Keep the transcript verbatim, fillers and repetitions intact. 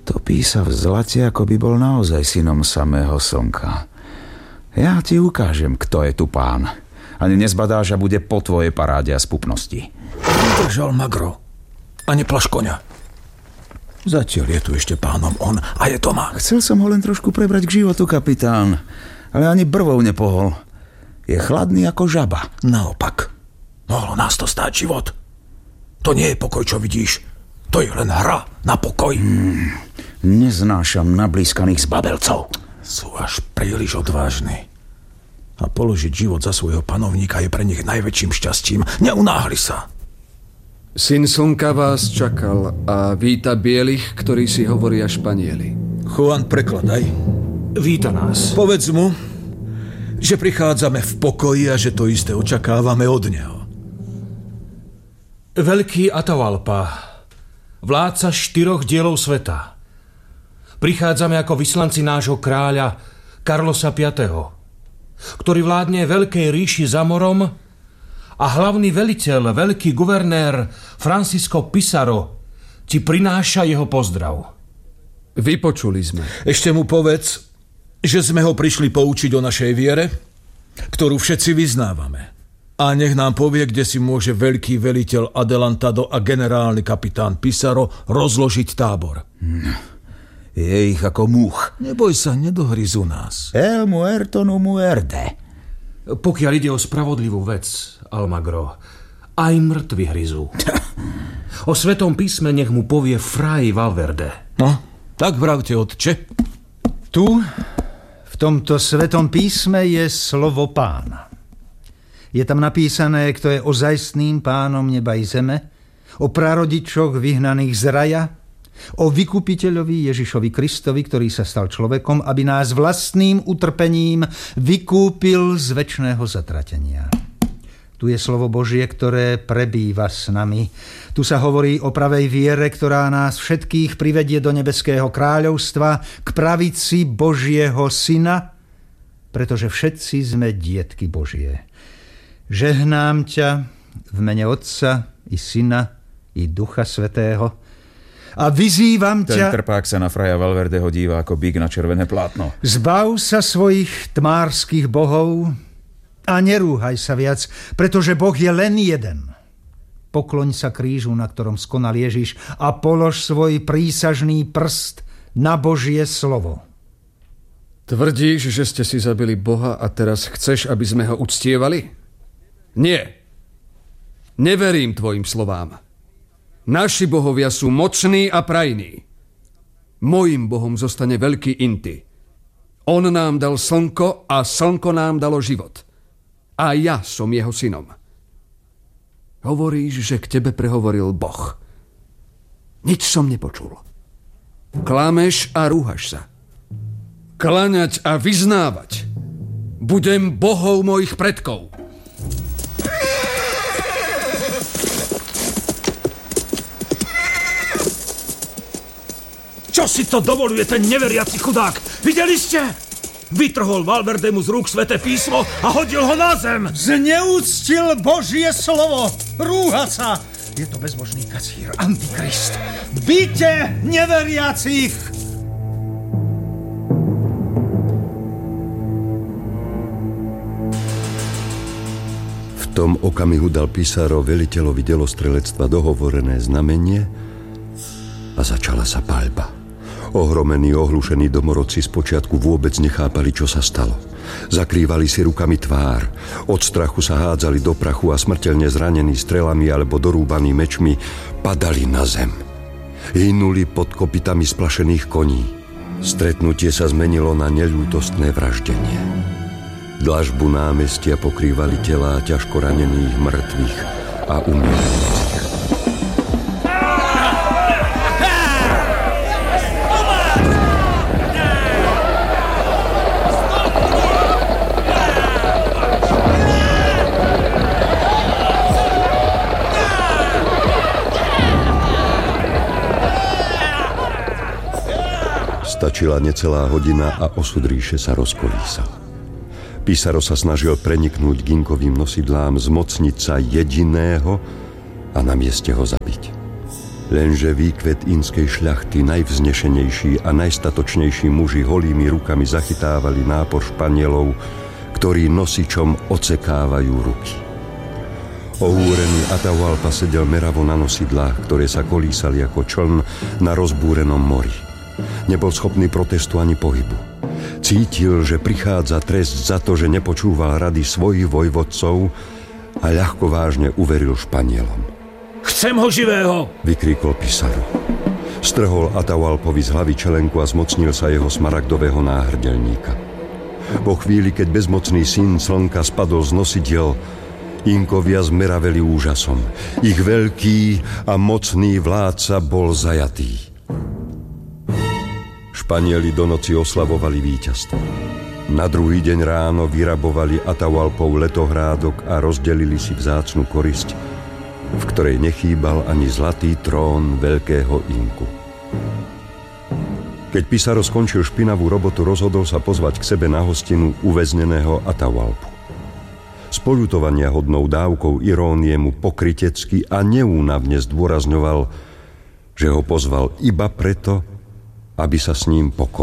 Topí sa v zlate, ako by bol naozaj synom samého slnka. Ja ti ukážem, kto je tu pán. Ani nezbadáš a bude po tvojej paráde a spupnosti. Držal magro a neplaš koňa. Zatiaľ je tu ešte pánom on a je to má. Chcel som ho len trošku prebrať k životu, kapitán, ale ani brvou nepohol. Je chladný ako žaba. Naopak, mohlo nás to stáť život. To nie je pokoj, čo vidíš. To je len hra na pokoj. Hmm, neznášam nablískaných zbabelcov. Sú až príliš odvážni. A položiť život za svojho panovníka je pre nich najväčším šťastím. Neunáhli sa. Syn slnka vás čakal a víta bielých, ktorí si hovoria Španieli. Juan, prekladaj. Víta nás. Povedz mu, že prichádzame v pokoji a že to isté očakávame od neho. Veľký Atahualpa, vládca štyroch dielov sveta. Prichádzame ako vyslanci nášho kráľa Carlosa piateho, ktorý vládne veľkej ríši za morom, a hlavný veliteľ, veľký guvernér Francisco Pizarro ti prináša jeho pozdrav. Vypočuli sme. Ešte mu povedz, že sme ho prišli poučiť o našej viere, ktorú všetci vyznávame. A nech nám povie, kde si môže veľký veliteľ Adelantado a generálny kapitán Pizarro rozložiť tábor. Je ich ako múch. Neboj sa, nedohryzú nás. El muerto no muerde. Pokiaľ ide o spravodlivú vec, Almagro, aj mŕtvi hryzú. O Svetom písme nech mu povie Fray Valverde. No, tak vravte, otče. Tu, v tomto Svetom písme je slovo pána. Je tam napísané, kto je ozajstným pánom neba i zeme, o prarodičoch vyhnaných z raja, o vykupiteľovi Ježišovi Kristovi, ktorý sa stal človekom, aby nás vlastným utrpením vykúpil z večného zatratenia. Tu je slovo Božie, ktoré prebýva s nami. Tu sa hovorí o pravej viere, ktorá nás všetkých privedie do nebeského kráľovstva, k pravici Božieho syna, pretože všetci sme dietky Božie. Žehnám ťa v mene Otca i Syna i Ducha Svätého a vyzývam ťa... Ten trpák sa na Fraja Valverdeho díva ako bík na červené plátno. Zbav sa svojich tmárskych bohov a nerúhaj sa viac, pretože Boh je len jeden. Pokloň sa krížu, na ktorom skonal Ježiš, a polož svoj prísažný prst na Božie slovo. Tvrdíš, že ste si zabili Boha a teraz chceš, aby sme ho uctievali? Nie. Neverím tvojim slovám. Naši bohovia sú mocní a prajní. Mojím bohom zostane veľký Inti. On nám dal slnko a slnko nám dalo život. A ja som jeho synom. Hovoríš, že k tebe prehovoril Boh. Nič som nepočul. Klameš a rúhaš sa. Klaňať a vyznávať budem bohov mojich predkov. Čo si to dovoluje ten neveriaci chudák? Videli ste? Vytrhol Valverdemu z rúk Sväté písmo a hodil ho na zem. Zneúctil Božie slovo. Rúha sa. Je to bezbožný kacír, Antikrist. Bite neveriacich! V tom okamihu dal Pizarro veliteľovi delostrelectva dohovorené znamenie a začala sa paľba. Ohromení, ohlušení domorodci spočiatku vôbec nechápali, čo sa stalo. Zakrývali si rukami tvár. Od strachu sa hádzali do prachu a smrteľne zranení strelami alebo dorúbaní mečmi padali na zem. Hynuli pod kopytami splašených koní. Stretnutie sa zmenilo na neľútostné vraždenie. Dlažbu námestia pokrývali telá ťažko ranených mŕtvych a umierajúcich. Stačila necelá hodina a osud ríše sa rozkolísal. Pizarro sa snažil preniknúť ginkovým nosidlám, zmocniť sa jediného a na mieste ho zabiť. Lenže výkvet ínskej šľachty, najvznešenejší a najstatočnejší muži holými rukami zachytávali nápor Španielov, ktorí nosičom odsekávajú ruky. Ohúrený Atahualpa sedel meravo na nosidlách, ktoré sa kolísali ako čln na rozbúrenom mori. Nebol schopný protestu ani pohybu. Cítil, že prichádza trest za to, že nepočúval rady svojich vojvodcov a ľahko vážne uveril Španielom. Chcem ho živého! Vykríkol Pizarro. Strhol Atahualpovi z hlavy čelenku a zmocnil sa jeho smaragdového náhrdelníka. Po chvíli, keď bezmocný syn slnka spadol z nosidiel, Inkovia zmeraveli úžasom. Ich veľký a mocný vládca bol zajatý. Španieli do noci oslavovali víťazstvo. Na druhý deň ráno vyrabovali Atahualpov letohrádok a rozdelili si vzácnu korisť, v ktorej nechýbal ani zlatý trón veľkého Inku. Keď Pizarro skončil špinavú robotu, rozhodol sa pozvať k sebe na hostinu uväzneného Atahualpu. S poľutovania hodnou dávkou irónie mu pokrytecky a neúnavne zdôrazňoval, že ho pozval iba preto, aby sa s ním pokoril.